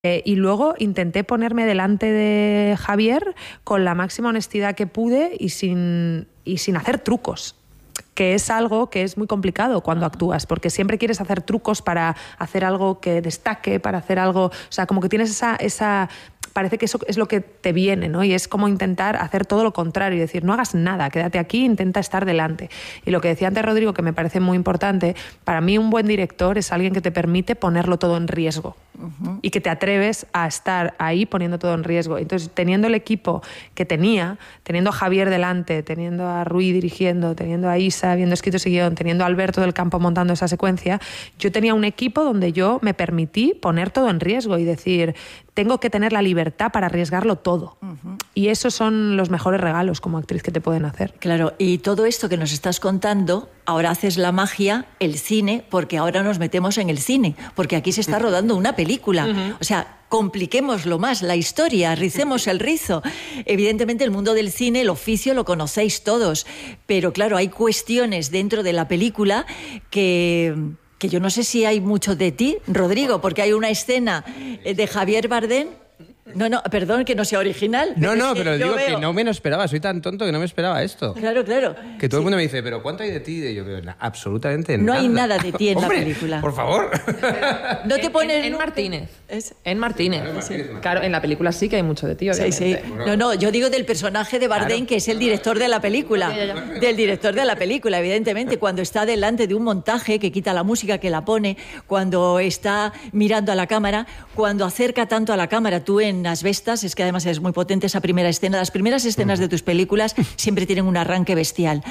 Y luego intenté ponerme delante de Javier con la máxima honestidad que pude y sin hacer trucos, que es algo que es muy complicado cuando actúas, porque siempre quieres hacer trucos para hacer algo que destaque, para hacer algo... O sea, como que tienes esa parece que eso es lo que te viene, ¿no? Y es como intentar hacer todo lo contrario y decir, no hagas nada, quédate aquí, intenta estar delante. Y lo que decía antes Rodrigo, que me parece muy importante, para mí un buen director es alguien que te permite ponerlo todo en riesgo y que te atreves a estar ahí poniendo todo en riesgo. Entonces, teniendo el equipo que tenía, teniendo a Javier delante, teniendo a Rui dirigiendo, teniendo a Isa habiendo escrito ese guión, teniendo a Alberto del Campo montando esa secuencia, yo tenía un equipo donde yo me permití poner todo en riesgo y decir, tengo que tener la libertad para arriesgarlo todo. Y esos son los mejores regalos como actriz que te pueden hacer. Claro, y todo esto que nos estás contando, ahora haces la magia, el cine, porque ahora nos metemos en el cine, porque aquí se está rodando una película. O sea, compliquémoslo más, la historia, ricemos el rizo. Evidentemente el mundo del cine, el oficio, lo conocéis todos, pero claro, hay cuestiones dentro de la película que yo no sé si hay mucho de ti, Rodrigo, porque hay una escena de Javier Bardem. No, perdón que no sea original. No, pero digo que no me lo esperaba. Soy tan tonto que no me esperaba esto. Claro. Que todo el mundo me dice, ¿pero cuánto hay de ti? Y yo veo, absolutamente nada. No hay nada de ti en ¡Hombre, la película. por favor! No te pones... En Martínez. En Martínez. Sí. Claro, en la película sí que hay mucho de ti, obviamente. Sí. No, yo digo del personaje de Bardem, que es el director de la película. Del director de la película, evidentemente. Cuando está delante de un montaje, que quita la música, que la pone, cuando está mirando a la cámara, cuando acerca tanto a la cámara, tú en Asbestas, es que además es muy potente esa primera escena. Las primeras escenas de tus películas siempre tienen un arranque bestial.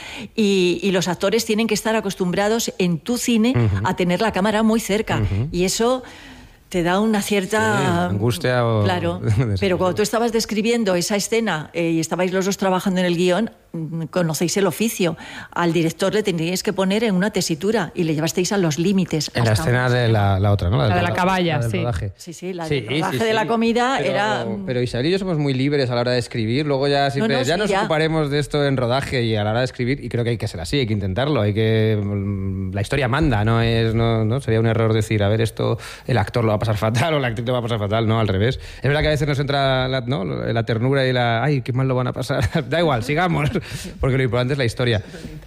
Y los actores tienen que estar acostumbrados en tu cine a tener la cámara muy cerca. Y eso te da una cierta... angustia o... Claro, pero cuando tú estabas describiendo esa escena y estabais los dos trabajando en el guión, conocéis el oficio. Al director le tendríais que poner en una tesitura y le llevasteis a los límites. En la escena de la otra, ¿no? La de la caballa, sí. Sí, la del rodaje de la comida era... Pero Isabel y yo somos muy libres a la hora de escribir, luego ya siempre nos ocuparemos de esto en rodaje y a la hora de escribir, y creo que hay que ser así, hay que intentarlo, la historia manda, no sería un error decir, a ver, esto el actor lo va a pasar fatal o la actriz lo va a pasar fatal, no, al revés. Es verdad que a veces nos entra la ternura y ay, qué mal lo van a pasar. Da igual, sigamos, porque lo importante es la historia.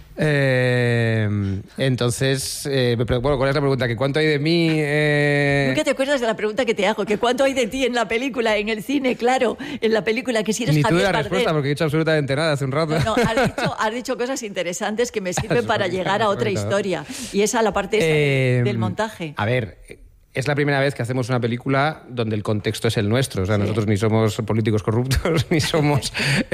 Entonces, bueno, ¿cuál es la pregunta? ¿Que cuánto hay de mí? ¿Nunca te acuerdas de la pregunta que te hago? ¿Que cuánto hay de ti en la película, en el cine? Claro, en la película, que si eres Ni Javier tú de la Bardem. respuesta, porque he dicho absolutamente nada hace un rato. No, has dicho cosas interesantes que me sirven para llegar a otra historia. Y esa la parte del montaje. A ver... Es la primera vez que hacemos una película donde el contexto es el nuestro. O sea, nosotros ni somos políticos corruptos, ni somos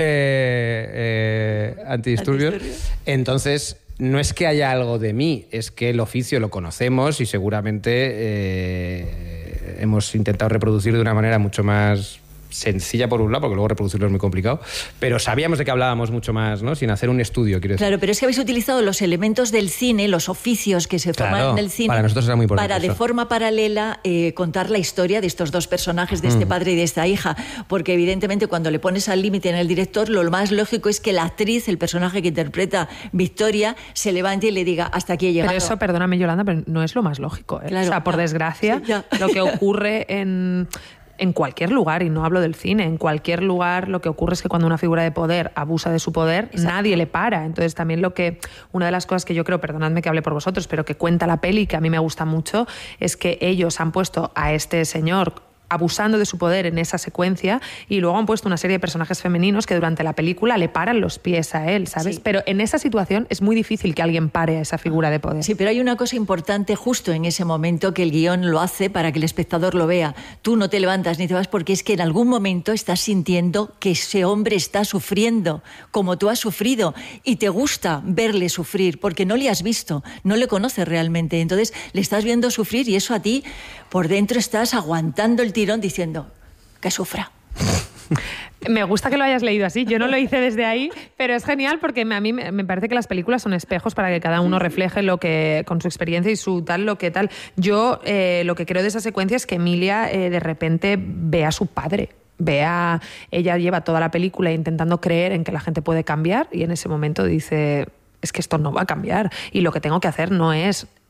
antidisturbios. Entonces, no es que haya algo de mí, es que el oficio lo conocemos y seguramente hemos intentado reproducir de una manera mucho más sencilla por un lado, porque luego reproducirlo es muy complicado, pero sabíamos de que hablábamos mucho más, ¿no? Sin hacer un estudio, quiero decir. Claro, pero es que habéis utilizado los elementos del cine, los oficios que se forman en el cine, para nosotros era muy importante para de forma paralela contar la historia de estos dos personajes, de este padre y de esta hija, porque evidentemente cuando le pones al límite en el director, lo más lógico es que la actriz, el personaje que interpreta Victoria, se levante y le diga, hasta aquí he llegado. Pero eso, perdóname Yolanda, pero no es lo más lógico, ¿eh? Claro, o sea, por desgracia, lo que ocurre en cualquier lugar, y no hablo del cine, en cualquier lugar lo que ocurre es que cuando una figura de poder abusa de su poder, nadie le para. Entonces también una de las cosas que yo creo, perdonadme que hable por vosotros, pero que cuenta la peli, que a mí me gusta mucho, es que ellos han puesto a este señor abusando de su poder en esa secuencia y luego han puesto una serie de personajes femeninos que durante la película le paran los pies a él, ¿sabes? Sí. Pero en esa situación es muy difícil que alguien pare a esa figura de poder. Sí, pero hay una cosa importante justo en ese momento que el guión lo hace para que el espectador lo vea. Tú no te levantas ni te vas porque es que en algún momento estás sintiendo que ese hombre está sufriendo como tú has sufrido y te gusta verle sufrir porque no le has visto, no le conoces realmente. Entonces le estás viendo sufrir y eso a ti por dentro estás aguantando el tirón diciendo que sufra. Me gusta que lo hayas leído así. Yo no lo hice desde ahí, pero es genial porque a mí me parece que las películas son espejos para que cada uno refleje lo que, con su experiencia y su tal, lo que tal. Yo lo que creo de esa secuencia es que Emilia de repente ve a su padre. Ella lleva toda la película intentando creer en que la gente puede cambiar y en ese momento dice, es que esto no va a cambiar y lo que tengo que hacer no es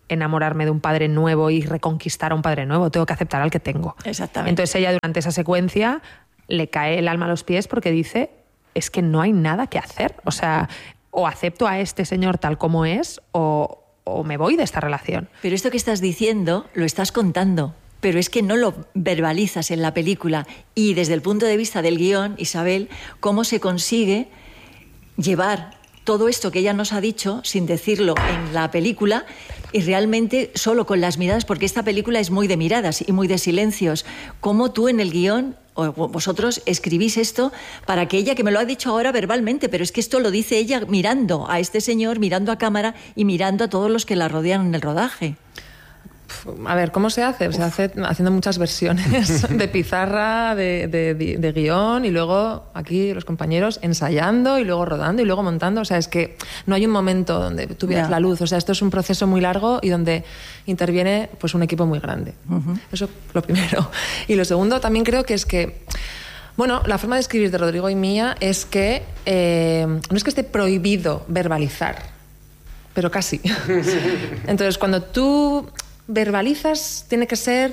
enamorarme de un padre nuevo y reconquistar a un padre nuevo, tengo que aceptar al que tengo. Exactamente. Entonces ella durante esa secuencia le cae el alma a los pies porque dice, es que no hay nada que hacer. O sea, o acepto a este señor tal como es o me voy de esta relación. Pero esto que estás diciendo lo estás contando, pero es que no lo verbalizas en la película. Y desde el punto de vista del guión, Isabel, ¿cómo se consigue llevar todo esto que ella nos ha dicho sin decirlo en la película y realmente solo con las miradas? Porque esta película es muy de miradas y muy de silencios. ¿Cómo tú en el guión o vosotros escribís esto para que ella, que me lo ha dicho ahora verbalmente, pero es que esto lo dice ella mirando a este señor, mirando a cámara y mirando a todos los que la rodean en el rodaje? A ver, ¿cómo se hace? Se hace haciendo muchas versiones de pizarra, de guión, y luego aquí los compañeros ensayando y luego rodando y luego montando. O sea, es que no hay un momento donde tú veas la luz. O sea, esto es un proceso muy largo y donde interviene pues un equipo muy grande. Eso lo primero. Y lo segundo también creo que es que, bueno, la forma de escribir de Rodrigo y mía es que no es que esté prohibido verbalizar, pero casi. Entonces, cuando tú verbalizas, tiene que ser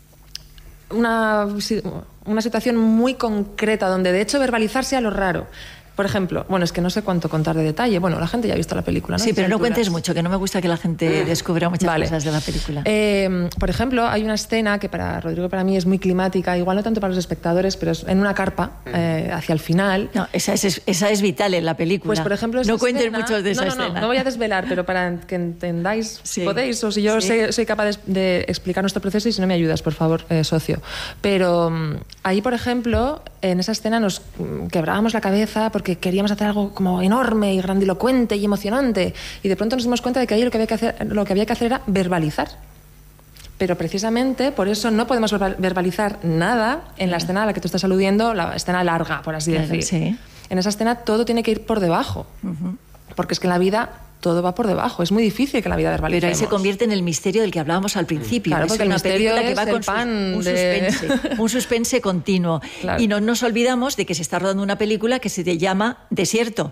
una situación muy concreta, donde de hecho verbalizar sea lo raro. Por ejemplo, bueno, es que no sé cuánto contar de detalle. Bueno, la gente ya ha visto la película, ¿no? Sí, pero no cuentes mucho, que no me gusta que la gente descubra muchas cosas de la película. Por ejemplo, hay una escena que para Rodrigo y para mí es muy climática, igual no tanto para los espectadores, pero es en una carpa, hacia el final. No, esa es vital en la película. Pues, por ejemplo, no cuentes mucho de esa escena. No voy a desvelar, pero para que entendáis, si podéis, o si yo soy capaz de explicar nuestro proceso, y si no me ayudas, por favor, socio. Pero ahí, por ejemplo, en esa escena nos quebrábamos la cabeza porque queríamos hacer algo como enorme y grandilocuente y emocionante, y de pronto nos dimos cuenta de que ahí lo que había que hacer era verbalizar. Pero precisamente por eso no podemos verbalizar nada en la escena a la que tú estás aludiendo, la escena larga, por así decir. Sí. En esa escena todo tiene que ir por debajo, porque es que en la vida todo va por debajo. Es muy difícil que en la vida verbalicemos. Pero ahí se convierte en el misterio del que hablábamos al principio. Claro, porque el misterio que va es con el pan un suspense continuo. Claro. Y no nos olvidamos de que se está rodando una película que se llama Desierto.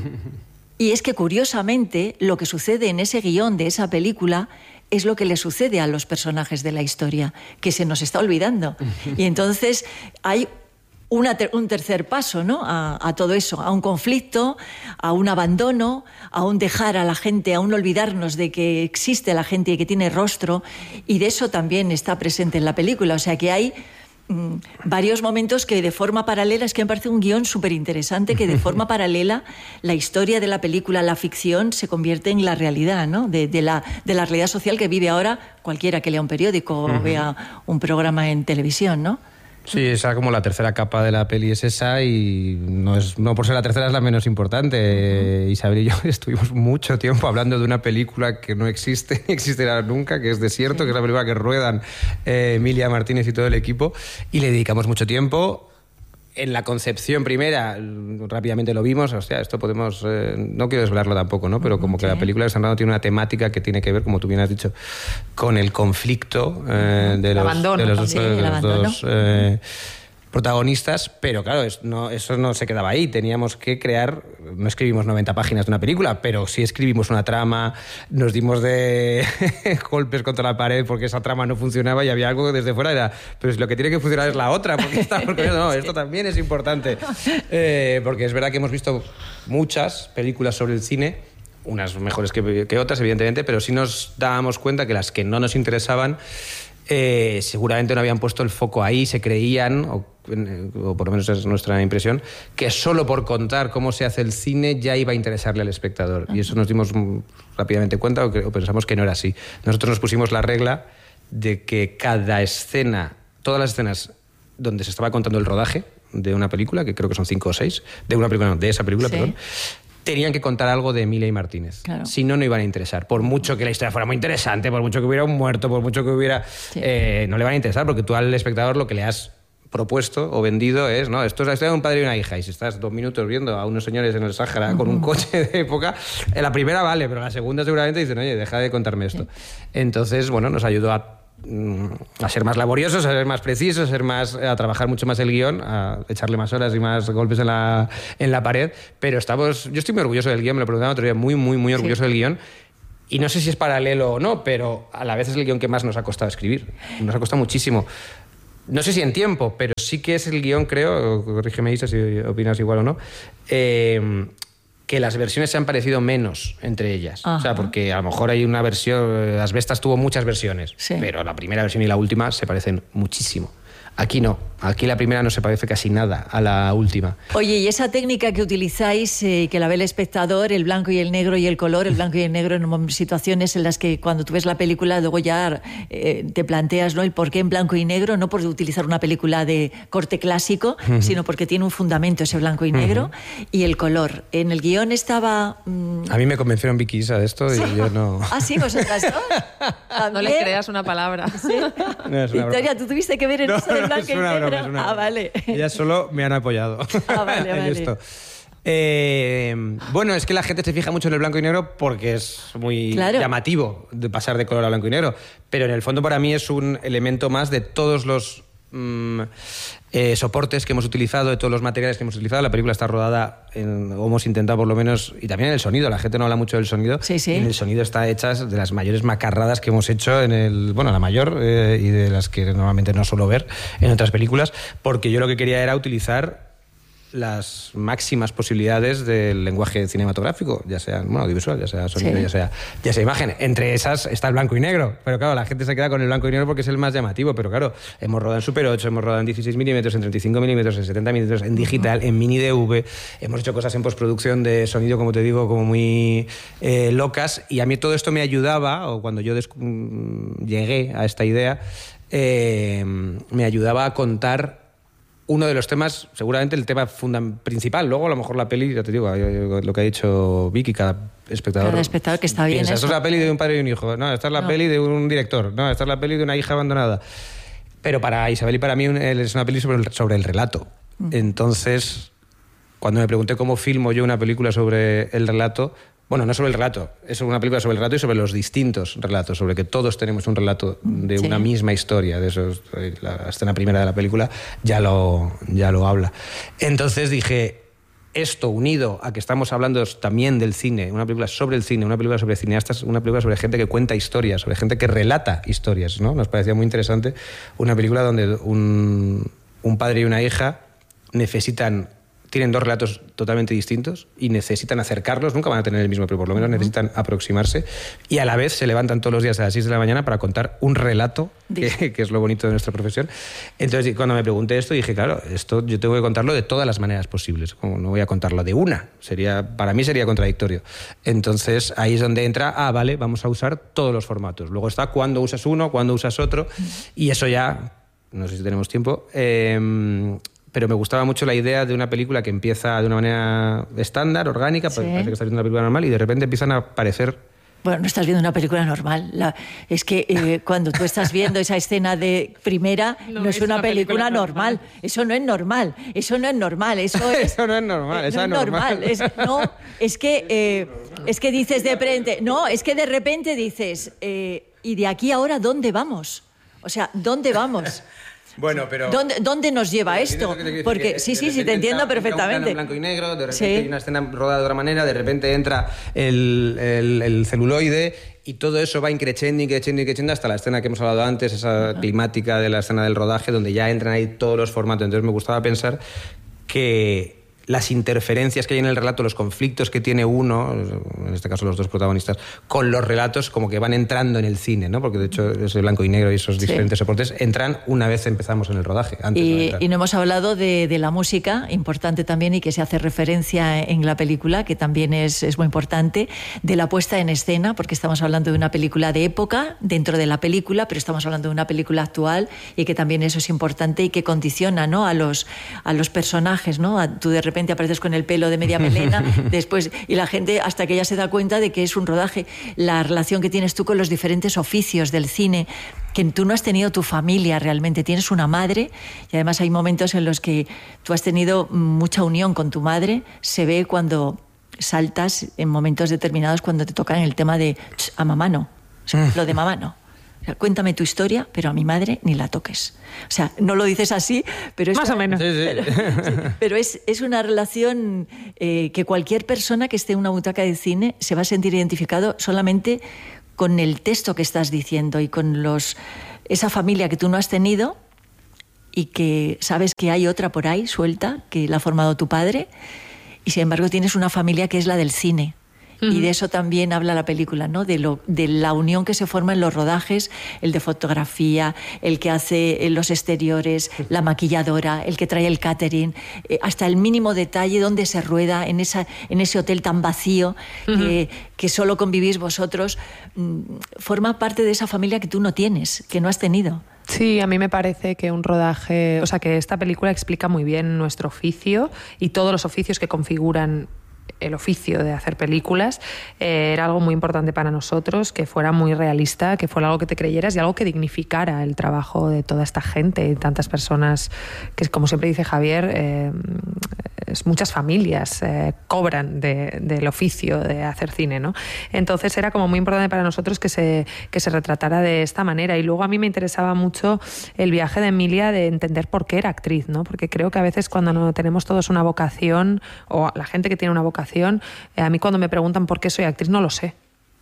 Y es que, curiosamente, lo que sucede en ese guión de esa película es lo que le sucede a los personajes de la historia, que se nos está olvidando. Y entonces hay un tercer paso, ¿no? A todo eso, a un conflicto, a un abandono, a un dejar a la gente, a un olvidarnos de que existe la gente y que tiene rostro, y de eso también está presente en la película. O sea que hay varios momentos que de forma paralela, es que me parece un guión súper interesante, que de forma paralela la historia de la película, la ficción, se convierte en la realidad, ¿no? de la realidad social que vive ahora cualquiera que lea un periódico o vea un programa en televisión, ¿no? Sí, esa como la tercera capa de la peli es esa, y no por ser la tercera es la menos importante. Isabel y yo estuvimos mucho tiempo hablando de una película que no existe ni existirá nunca, que es Desierto, que es la película que ruedan Emilia Martínez y todo el equipo, y le dedicamos mucho tiempo. En la concepción primera, rápidamente lo vimos, hostia, esto podemos... no quiero desvelarlo tampoco, ¿no? Pero como que la película de Sanrado tiene una temática que tiene que ver, como tú bien has dicho, con el conflicto de los dos protagonistas, pero claro, eso no se quedaba ahí. Teníamos que crear... No escribimos 90 páginas de una película, pero sí escribimos una trama, nos dimos de golpes contra la pared porque esa trama no funcionaba y había algo que desde fuera era, pero si lo que tiene que funcionar es la otra, porque esto también es importante. Porque es verdad que hemos visto muchas películas sobre el cine, unas mejores que otras, evidentemente, pero sí nos dábamos cuenta que las que no nos interesaban seguramente no habían puesto el foco ahí, se creían, o por lo menos es nuestra impresión, que solo por contar cómo se hace el cine ya iba a interesarle al espectador. Y eso nos dimos rápidamente cuenta, o pensamos que no era así. Nosotros nos pusimos la regla de que cada escena, todas las escenas donde se estaba contando el rodaje de una película, que creo que son 5 o 6, de esa película, perdón, tenían que contar algo de Emilia y Martínez. Claro. Si no, no iban a interesar. Por mucho que la historia fuera muy interesante, por mucho que hubiera un muerto, por mucho que hubiera... no le van a interesar, porque tú al espectador lo que le has propuesto o vendido es, ¿no? Esto es la historia de un padre y una hija, y si estás 2 minutos viendo a unos señores en el Sáhara con un coche de época, la primera vale, pero la segunda seguramente dicen, oye, deja de contarme esto. Entonces, bueno, nos ayudó a ser más laboriosos, a ser más precisos, a trabajar mucho más el guión, a echarle más horas y más golpes en la pared, pero yo estoy muy orgulloso del guión, me lo preguntaban otro día, muy, muy, muy orgulloso del guión, Y no sé si es paralelo o no, pero a la vez es el guión que más nos ha costado escribir. Nos ha costado muchísimo. No sé si en tiempo, pero sí que es el guión, creo, corrígeme Isa si opinas igual o no, que las versiones se han parecido menos entre ellas. Ajá. O sea, porque a lo mejor hay una versión... Asbestas tuvo muchas versiones, sí, pero la primera versión y la última se parecen muchísimo. Aquí no. Aquí la primera no se parece casi nada a la última. Oye, y esa técnica que utilizáis, que la ve el espectador, el blanco y el negro y el color, el blanco y el negro en situaciones en las que cuando tú ves la película luego ya te planteas, ¿no?, el por qué en blanco y negro, no por utilizar una película de corte clásico, sino porque tiene un fundamento ese blanco y negro, y el color. En el guión estaba... A mí me convencieron Vicky Isa de esto y yo no... ¿Ah, sí? ¿Vosotras dos? No le creas una palabra. ¿Sí? No, Victoria, ¿tú tuviste que ver en eso del blanco y negro? Vale. Ellas solo me han apoyado en esto. Bueno, es que la gente se fija mucho en el blanco y negro porque es muy llamativo de pasar de color a blanco y negro, pero en el fondo para mí es un elemento más de todos los soportes que hemos utilizado, de todos los materiales que hemos utilizado. La película está rodada, o hemos intentado por lo menos, y también en el sonido, la gente no habla mucho del sonido, sí, sí. Y en el sonido está hechas de las mayores macarradas que hemos hecho la mayor, y de las que normalmente no suelo ver en otras películas, porque yo lo que quería era utilizar las máximas posibilidades del lenguaje cinematográfico, ya sea audiovisual, ya sea sonido, ya sea imagen. Entre esas está el blanco y negro, pero claro, la gente se queda con el blanco y negro porque es el más llamativo, pero claro, hemos rodado en Super 8, hemos rodado en 16 milímetros, en 35 milímetros, en 70 milímetros, en digital, en mini DV, hemos hecho cosas en postproducción de sonido, como te digo, como muy locas, y a mí todo esto me ayudaba, o cuando yo llegué a esta idea, me ayudaba a contar uno de los temas, seguramente el tema principal. Luego, a lo mejor la peli, ya te digo, lo que ha dicho Vicky, cada espectador que está bien. Piensa, esto es la peli de un padre y un hijo. No, esta es la peli de un director. No, esta es la peli de una hija abandonada. Pero para Isabel y para mí es una peli sobre el relato. Entonces, cuando me pregunté cómo filmo yo una película sobre el relato... Bueno, no sobre el relato, es una película sobre el relato y sobre los distintos relatos, sobre que todos tenemos un relato de una misma historia. De eso, la escena primera de la película ya lo habla. Entonces dije, esto unido a que estamos hablando también del cine, una película sobre el cine, una película sobre cineastas, una película sobre gente que cuenta historias, sobre gente que relata historias, ¿no? Nos parecía muy interesante una película donde un padre y una hija tienen dos relatos totalmente distintos y necesitan acercarlos, nunca van a tener el mismo, pero por lo menos necesitan aproximarse, y a la vez se levantan todos los días a las 6 de la mañana para contar un relato, que es lo bonito de nuestra profesión. Entonces, cuando me pregunté esto, dije, claro, esto yo tengo que contarlo de todas las maneras posibles, como no voy a contarlo de una, para mí sería contradictorio. Entonces, ahí es donde entra, vale, vamos a usar todos los formatos. Luego está cuándo usas uno, cuándo usas otro, y eso ya, no sé si tenemos tiempo... pero me gustaba mucho la idea de una película que empieza de una manera estándar, orgánica, parece que estás viendo una película normal, y de repente empiezan a aparecer... Bueno, no estás viendo una película normal. Es que cuando tú estás viendo esa escena de primera, no es una película normal. Eso no es normal. Eso no es normal. Eso no es normal. Eso no es normal. Es que dices de repente... No, es que de repente dices... ¿y de aquí ahora dónde vamos? O sea, ¿dónde vamos? Bueno, pero... ¿Dónde nos lleva esto? Porque sí, te entiendo perfectamente. En blanco y negro, de repente hay una escena rodada de otra manera, de repente entra el celuloide, y todo eso va increciendo hasta la escena que hemos hablado antes, esa climática de la escena del rodaje, donde ya entran ahí todos los formatos. Entonces me gustaba pensar que las interferencias que hay en el relato, los conflictos que tiene uno, en este caso los dos protagonistas, con los relatos, como que van entrando en el cine, ¿no? Porque de hecho ese blanco y negro y esos diferentes soportes entran una vez empezamos en el rodaje. Y no hemos hablado de la música, importante también, y que se hace referencia en la película, que también es muy importante, de la puesta en escena, porque estamos hablando de una película de época dentro de la película, pero estamos hablando de una película actual, y que también eso es importante y que condiciona, ¿no?, a los personajes, ¿no? Tú de repente apareces con el pelo de media melena, después, y la gente hasta que ya se da cuenta de que es un rodaje. La relación que tienes tú con los diferentes oficios del cine, que tú no has tenido tu familia realmente, tienes una madre, y además hay momentos en los que tú has tenido mucha unión con tu madre, se ve cuando saltas en momentos determinados, cuando te tocan el tema de a mamá no, lo de mamá no. O sea, cuéntame tu historia, pero a mi madre ni la toques. O sea, no lo dices así, pero es... Más o menos. Pero es una relación que cualquier persona que esté en una butaca de cine se va a sentir identificado solamente con el texto que estás diciendo y con esa familia que tú no has tenido y que sabes que hay otra por ahí suelta, que la ha formado tu padre, y sin embargo tienes una familia que es la del cine. Y de eso también habla la película, ¿no? De la unión que se forma en los rodajes, el de fotografía, el que hace los exteriores, la maquilladora, el que trae el catering, hasta el mínimo detalle donde se rueda en ese hotel tan vacío que solo convivís vosotros, forma parte de esa familia que tú no tienes, que no has tenido. Sí, a mí me parece que un rodaje, o sea, que esta película explica muy bien nuestro oficio y todos los oficios que configuran el oficio de hacer películas. Era algo muy importante para nosotros, que fuera muy realista, que fuera algo que te creyeras y algo que dignificara el trabajo de toda esta gente y tantas personas que, como siempre dice Javier, muchas familias cobran del oficio de hacer cine, ¿no? Entonces era como muy importante para nosotros que se retratara de esta manera. Y luego a mí me interesaba mucho el viaje de Emilia, de entender por qué era actriz, ¿no? Porque creo que a veces cuando no tenemos todos una vocación, o la gente que tiene una vocación, a mí cuando me preguntan por qué soy actriz no lo sé.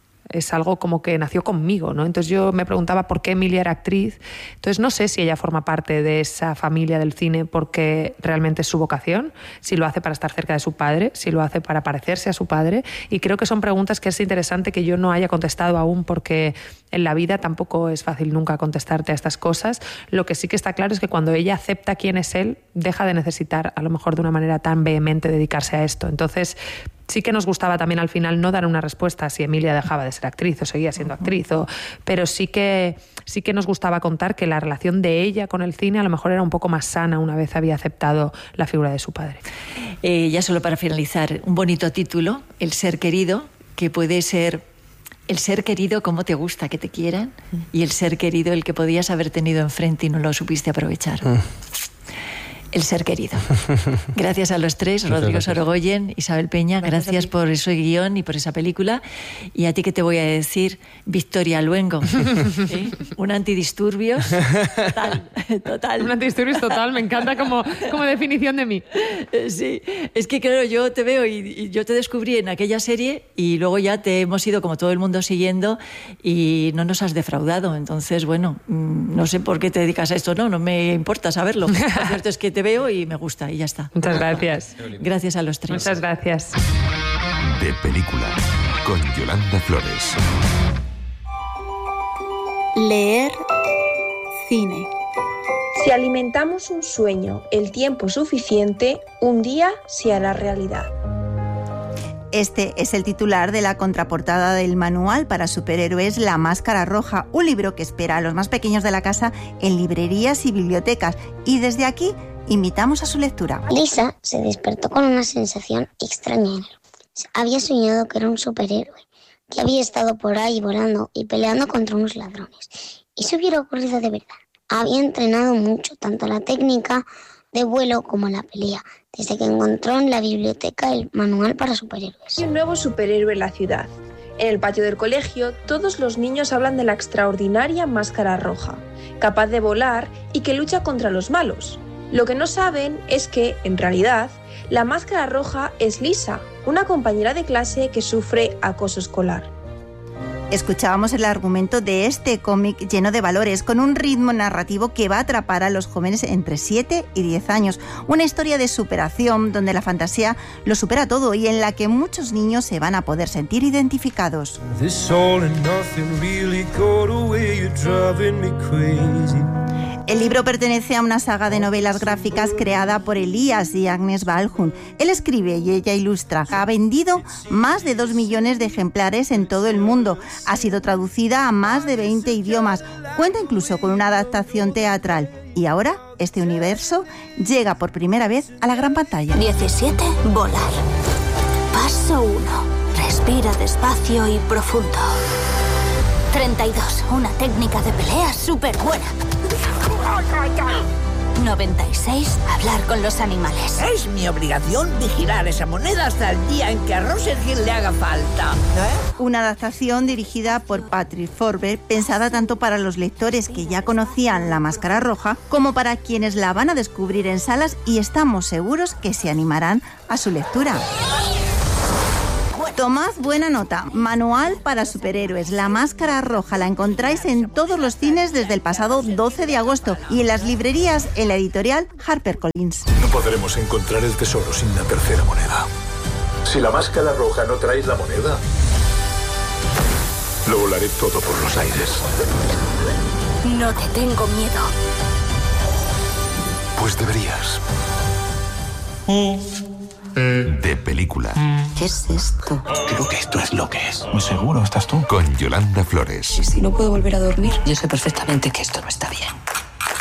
Es algo como que nació conmigo, ¿no? Entonces yo me preguntaba por qué Emilia era actriz. Entonces no sé si ella forma parte de esa familia del cine porque realmente es su vocación, si lo hace para estar cerca de su padre, si lo hace para parecerse a su padre. Y creo que son preguntas que es interesante que yo no haya contestado aún, porque en la vida tampoco es fácil nunca contestarte a estas cosas. Lo que sí que está claro es que cuando ella acepta quién es él, deja de necesitar, a lo mejor de una manera tan vehemente, dedicarse a esto. Entonces sí que nos gustaba también al final no dar una respuesta si Emilia dejaba de ser actriz o seguía siendo actriz, pero sí que nos gustaba contar que la relación de ella con el cine a lo mejor era un poco más sana una vez había aceptado la figura de su padre. Ya solo para finalizar, un bonito título, El ser querido, que puede ser el ser querido como te gusta que te quieran y el ser querido el que podías haber tenido enfrente y no lo supiste aprovechar. El ser querido. Gracias a los tres, Rodrigo Sorogoyen, Isabel Peña, gracias por ese guión y por esa película. Y a ti, ¿qué te voy a decir? Victoria Luengo. Un antidisturbios total. Un antidisturbios total, me encanta como definición de mí. Sí, es que claro, yo te veo y yo te descubrí en aquella serie y luego ya te hemos ido como todo el mundo siguiendo y no nos has defraudado. Entonces, bueno, no sé por qué te dedicas a esto, no me importa saberlo. Lo cierto es que te veo y me gusta y ya está. Muchas gracias. Gracias a los tres. Muchas gracias. De película, con Yolanda Flores. Leer cine. Si alimentamos un sueño el tiempo suficiente, un día se hará realidad. Este es el titular de la contraportada del manual para superhéroes La Máscara Roja, un libro que espera a los más pequeños de la casa en librerías y bibliotecas. Y desde aquí invitamos a su lectura. Lisa se despertó con una sensación extraña en el oído. Había soñado que era un superhéroe, que había estado por ahí volando y peleando contra unos ladrones. Y eso hubiera ocurrido de verdad. Había entrenado mucho, tanto la técnica de vuelo como la pelea, desde que encontró en la biblioteca el manual para superhéroes. Hay un nuevo superhéroe en la ciudad. En el patio del colegio, todos los niños hablan de la extraordinaria Máscara Roja, capaz de volar y que lucha contra los malos. Lo que no saben es que, en realidad, la Máscara Roja es Lisa, una compañera de clase que sufre acoso escolar. Escuchábamos el argumento de este cómic lleno de valores, con un ritmo narrativo que va a atrapar a los jóvenes entre 7 y 10 años. Una historia de superación donde la fantasía lo supera todo y en la que muchos niños se van a poder sentir identificados. El libro pertenece a una saga de novelas gráficas creada por Elías y Agnes Balhun. Él escribe y ella ilustra. Ha vendido más de 2 millones de ejemplares en todo el mundo. Ha sido traducida a más de 20 idiomas. Cuenta incluso con una adaptación teatral. Y ahora, este universo llega por primera vez a la gran pantalla. 17. Volar. Paso 1. Respira despacio y profundo. 32. Una técnica de pelea súper buena. 96. Hablar con los animales. Es mi obligación vigilar esa moneda hasta el día en que a Rosenhill le haga falta. Una adaptación dirigida por Patrick Forber, pensada tanto para los lectores que ya conocían La Máscara Roja, como para quienes la van a descubrir en salas, y estamos seguros que se animarán a su lectura. Tomad buena nota. Manual para superhéroes. La Máscara Roja la encontráis en todos los cines desde el pasado 12 de agosto y en las librerías en la editorial HarperCollins. No podremos encontrar el tesoro sin la tercera moneda. Si la Máscara Roja no traes la moneda, lo volaré todo por los aires. No te tengo miedo. Pues deberías. De película. ¿Qué es esto? Creo que esto es lo que es. ¿Muy seguro estás tú? Con Yolanda Flores. Si no puedo volver a dormir, yo sé perfectamente que esto no está bien.